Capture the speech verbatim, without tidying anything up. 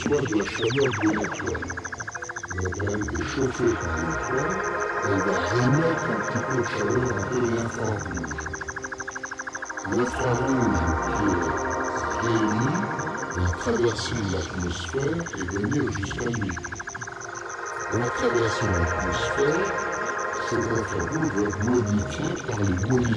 reçoit de la chaleur de l'étoile. Donc elle est chauffée par l'étoile, elle va émettre un petit peu de chaleur, un peu d'infrarouge. L'infrarouge qui est, qui est émis va traverser l'atmosphère et venir jusqu'à nous. En traversant l'atmosphère, cet infrarouge va être modifié par les molécules